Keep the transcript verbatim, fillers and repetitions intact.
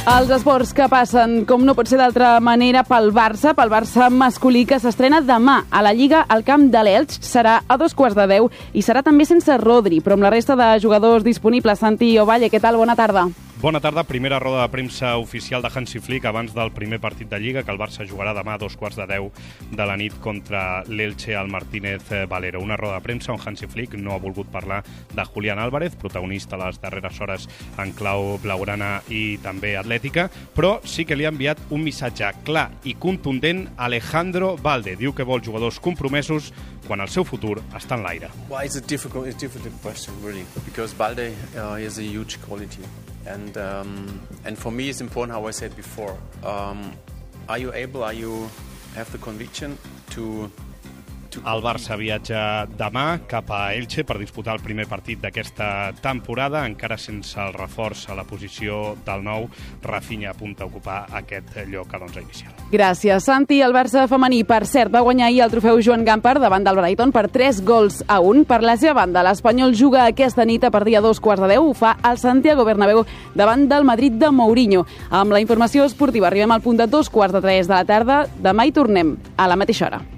Els esports que passen, com no pot ser d'altra manera, pel Barça, pel Barça masculí, que s'estrena demà a la Lliga al camp de l'Elx. Serà a dos quarts de deu i serà també sense Rodri, però amb la resta de jugadors disponibles. Santi Ovalle, què tal? Bona tarda. Bona tarda. Primera roda de premsa oficial de Hansi Flick abans del primer partit de Lliga, que el Barça jugarà demà a dos quarts de deu de la nit contra l'Elche al Martínez Valero. Una roda de premsa on Hansi Flick no ha volgut parlar de Julián Álvarez, protagonista a les darreres hores en clau blaugrana i també atlètica, però sí que li ha enviat un missatge clar i contundent a Alejandro Balde. Diu que vol jugadors compromesos quan el seu futur està en l'aire. Well, it's a difficult, it's a difficult question, really, because Balde uh, is a huge quality. And um, and for me, it's important, how I said before. Um, are you able? Are you have the conviction to? El Barça viatja demà cap a Elche per disputar el primer partit d'aquesta temporada, encara sense el reforç a la posició del nou. Rafinha apunta a ocupar aquest lloc a l'onze inicial. Gràcies, Santi. El Barça femení, per cert, va guanyar ahir el trofeu Joan Gamper davant del Brighton per tres gols a un. Per la seva banda, l'Espanyol juga aquesta nit a partir de dos quarts de deu. Ho fa al Santiago Bernabéu davant del Madrid de Mourinho. Amb la informació esportiva arribem al punt de dos quarts de tres de la tarda. Demà hi tornem a la mateixa hora.